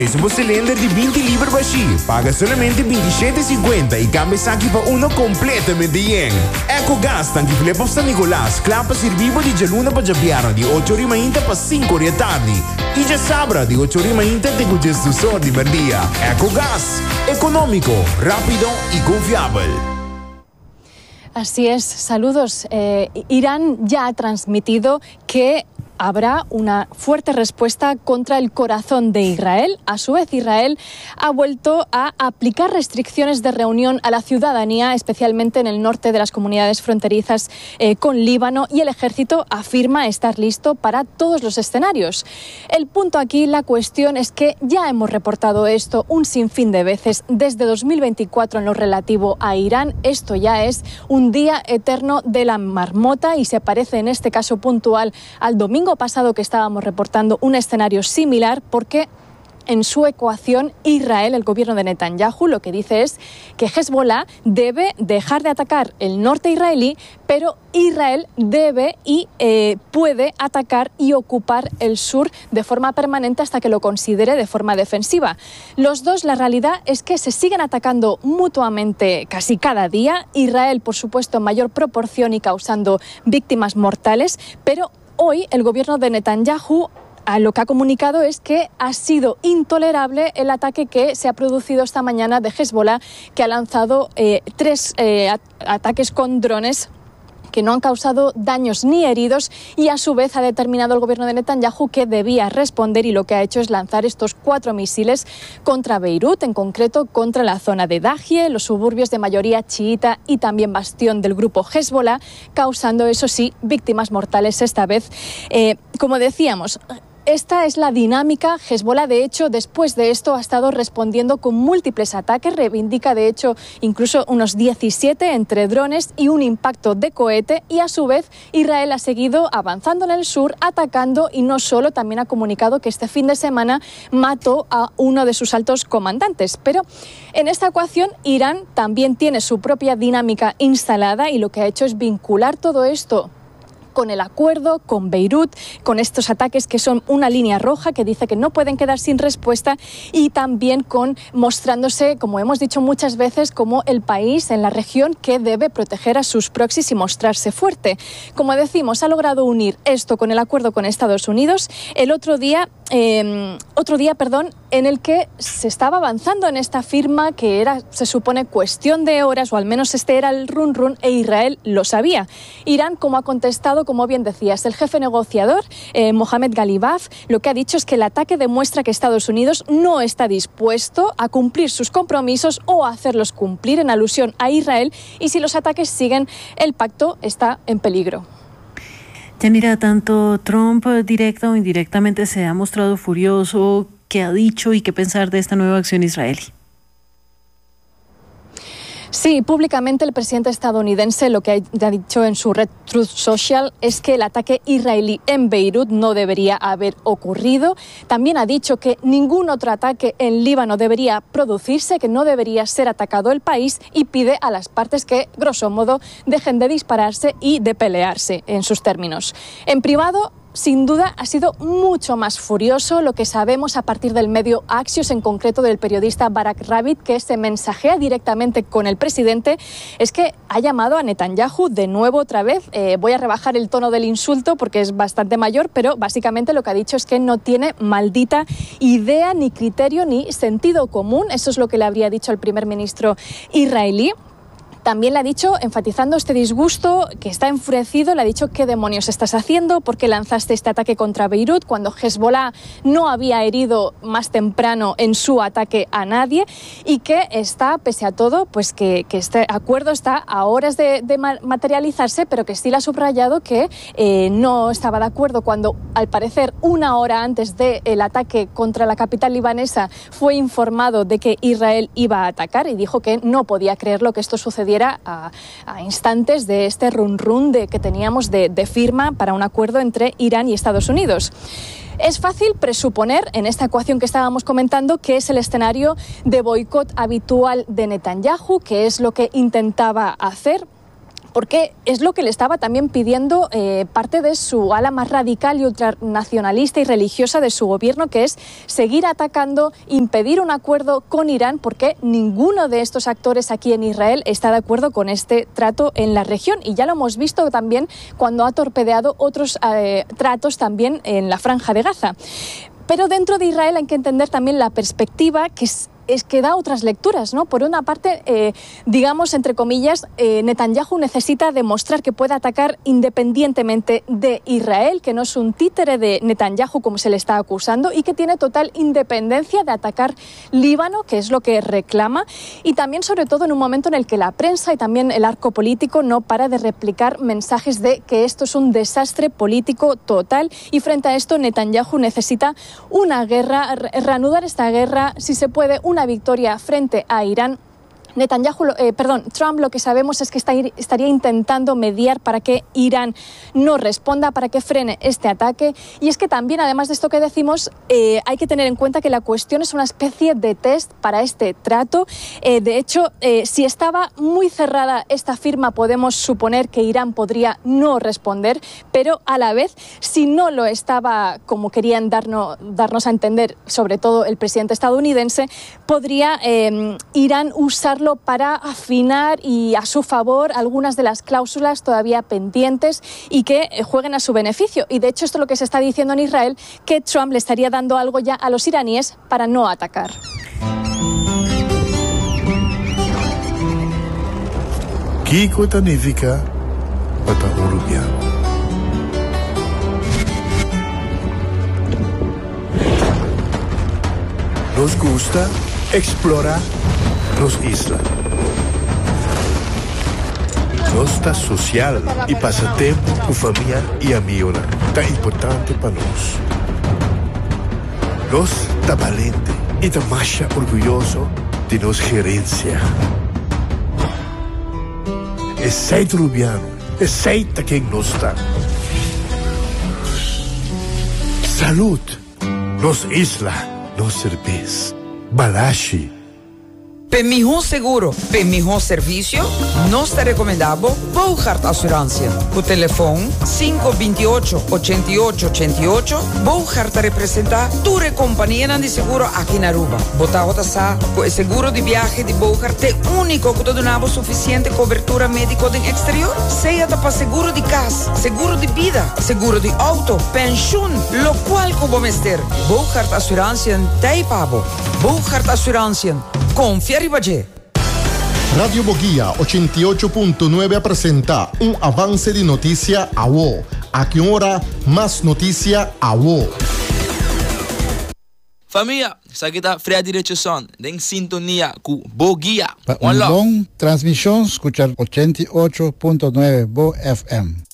Es un cylinder de 20 libras baixi. Paga solamente 27,50 y cambias aqui para uno completamente bien. EcoGas, tanque Filipe San Nicolás, clapa servivo di Geluna para Jabiara di 8h30 para 5h tarde. Y ya sabra de 8h30 te cuches tu sol de día. EcoGas, económico, rápido y confiable. Así es, saludos. Irán ya ha transmitido que habrá una fuerte respuesta contra el corazón de Israel. A su vez, Israel ha vuelto a aplicar restricciones de reunión a la ciudadanía, especialmente en el norte de las comunidades fronterizas con Líbano, y el ejército afirma estar listo para todos los escenarios. El punto aquí, la cuestión es que ya hemos reportado esto un sinfín de veces desde 2024 en lo relativo a Irán. Esto ya es un día eterno de la marmota y se parece en este caso puntual al domingo pasado que estábamos reportando un escenario similar, porque en su ecuación Israel, el gobierno de Netanyahu, lo que dice es que Hezbollah debe dejar de atacar el norte israelí, pero Israel debe y puede atacar y ocupar el sur de forma permanente hasta que lo considere de forma defensiva. Los dos, la realidad es que se siguen atacando mutuamente casi cada día. Israel, por supuesto, en mayor proporción y causando víctimas mortales, pero hoy el gobierno de Netanyahu lo que ha comunicado es que ha sido intolerable el ataque que se ha producido esta mañana de Hezbollah, que ha lanzado 3 ataques con drones que no han causado daños ni heridos, y a su vez ha determinado el gobierno de Netanyahu que debía responder, y lo que ha hecho es lanzar estos 4 misiles contra Beirut, en concreto contra la zona de Dahie, los suburbios de mayoría chiita y también bastión del grupo Hezbollah, causando, eso sí, víctimas mortales esta vez. Como decíamos, esta es la dinámica. Hezbollah, de hecho, después de esto ha estado respondiendo con múltiples ataques. Reivindica, de hecho, incluso unos 17 entre drones y un impacto de cohete. Y a su vez, Israel ha seguido avanzando en el sur, atacando, y no solo, también ha comunicado que este fin de semana mató a uno de sus altos comandantes. Pero en esta ecuación, Irán también tiene su propia dinámica instalada, y lo que ha hecho es vincular todo esto con el acuerdo con Beirut, con estos ataques que son una línea roja que dice que no pueden quedar sin respuesta, y también con mostrándose, como hemos dicho muchas veces, como el país en la región que debe proteger a sus proxies y mostrarse fuerte. Como decimos, ha logrado unir esto con el acuerdo con Estados Unidos. El otro día, en el que se estaba avanzando en esta firma que era, se supone, cuestión de horas, o al menos este era el run, e Israel lo sabía. Irán, como ha contestado, como bien decías, el jefe negociador, Mohamed Ghalibaf, lo que ha dicho es que el ataque demuestra que Estados Unidos no está dispuesto a cumplir sus compromisos o a hacerlos cumplir, en alusión a Israel, y si los ataques siguen, el pacto está en peligro. Yanira, tanto Trump directa o indirectamente se ha mostrado furioso. ¿Qué ha dicho y qué pensar de esta nueva acción israelí? Sí, públicamente el presidente estadounidense lo que ha dicho en su red Truth Social es que el ataque israelí en Beirut no debería haber ocurrido. También ha dicho que ningún otro ataque en Líbano debería producirse, que no debería ser atacado el país, y pide a las partes que, grosso modo, dejen de dispararse y de pelearse, en sus términos. En privado, sin duda, ha sido mucho más furioso. Lo que sabemos a partir del medio Axios, en concreto del periodista Barak Rabin, que se mensajea directamente con el presidente, es que ha llamado a Netanyahu de nuevo otra vez. Voy a rebajar el tono del insulto porque es bastante mayor, pero básicamente lo que ha dicho es que no tiene maldita idea, ni criterio, ni sentido común. Eso es lo que le habría dicho al primer ministro israelí. También le ha dicho, enfatizando este disgusto, que está enfurecido, le ha dicho: ¿qué demonios estás haciendo? ¿Por qué lanzaste este ataque contra Beirut cuando Hezbollah no había herido más temprano en su ataque a nadie? Y que está, pese a todo, pues que este acuerdo está a horas de materializarse, pero que sí le ha subrayado que no estaba de acuerdo cuando, al parecer, una hora antes del ataque contra la capital libanesa, fue informado de que Israel iba a atacar, y dijo que no podía creerlo, que esto sucediera a instantes de este run que teníamos de firma para un acuerdo entre Irán y Estados Unidos. Es fácil presuponer, en esta ecuación que estábamos comentando, que es el escenario de boicot habitual de Netanyahu, que es lo que intentaba hacer porque es lo que le estaba también pidiendo parte de su ala más radical y ultranacionalista y religiosa de su gobierno, que es seguir atacando, impedir un acuerdo con Irán, porque ninguno de estos actores aquí en Israel está de acuerdo con este trato en la región, y ya lo hemos visto también cuando ha torpedeado otros tratos también en la Franja de Gaza. Pero dentro de Israel hay que entender también la perspectiva es que da otras lecturas, ¿no? Por una parte, digamos, entre comillas, Netanyahu necesita demostrar que puede atacar independientemente de Israel, que no es un títere de Netanyahu como se le está acusando, y que tiene total independencia de atacar Líbano, que es lo que reclama, y también, sobre todo, en un momento en el que la prensa y también el arco político no para de replicar mensajes de que esto es un desastre político total, y frente a esto Netanyahu necesita una guerra, reanudar esta guerra, si se puede, una victoria frente a Irán. Trump, lo que sabemos es que estaría intentando mediar para que Irán no responda, para que frene este ataque. Y es que también, además de esto que decimos, hay que tener en cuenta que la cuestión es una especie de test para este trato. De hecho, si estaba muy cerrada esta firma, podemos suponer que Irán podría no responder, pero a la vez, si no lo estaba, como querían darnos a entender, sobre todo el presidente estadounidense, podría Irán usar para afinar y a su favor algunas de las cláusulas todavía pendientes y que jueguen a su beneficio. Y de hecho esto es lo que se está diciendo en Israel, que Trump le estaría dando algo ya a los iraníes para no atacar. Kiko significa Patagonia. Nos gusta explorar las islas. Nossa social e passatempo com família e amigos tá importante para nós. Nós tá valente e tá mais orgulhoso de nossa gerência. É aceita Rubiano, aceita quem nós está. Saúde, nos isla, nos cerveza, balashi. Para mejor seguro, para mejor servicio, nos te recomendamos Bouchard Assurantia. Por teléfono 528-8888, Bouchard te representa tu compañía de seguro aquí en Aruba. Botado sa, con el seguro de viaje de Bouchard, te único que te donamos suficiente cobertura médica del exterior. Sea para seguro de casa, seguro de vida, seguro de auto, pensión, lo cual como mester. Bouchard Assurantia te pago. Bouchard Assurantia. Confia Ribaggé. Radio Boguía 88.9 presenta un avance de noticia a vos. A qué hora más noticia a vos. Família, isso aqui tá Fred Richardson, em sintonia com Boguía. Para uma longa transmissão, escuchar 88.9 Bo FM.